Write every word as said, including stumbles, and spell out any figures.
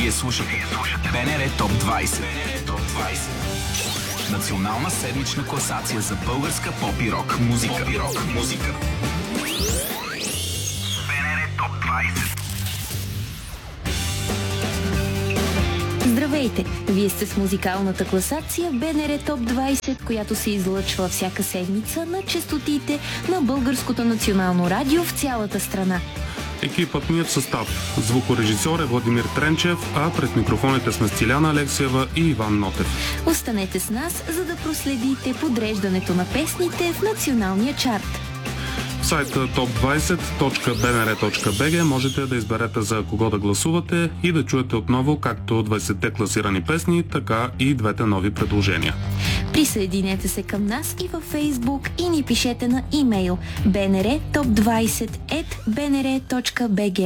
Вие слушате БНР Топ двайсет. Национална седмична класация за българска поп и рок музика. Поп и рок музика. БНР Топ двайсет. Здравейте! Вие сте с музикалната класация БНР Топ двайсет, която се излъчва всяка седмица на честотите на Българското национално радио в цялата страна. Екипът ми е в състав. Звукорежисьор е Владимир Тренчев, а пред микрофоните сме Стиляна Алексиева и Иван Нотев. Останете с нас, за да проследите подреждането на песните в националния чарт. В сайта топ двайсет точка би ен ар точка би джи можете да изберете за кого да гласувате и да чуете отново както двайсетте класирани песни, така и двете нови предложения. Присъединете се към нас и във Фейсбук и ни пишете на имейл би ен ар топ двайсет ет би ен ар точка би джи.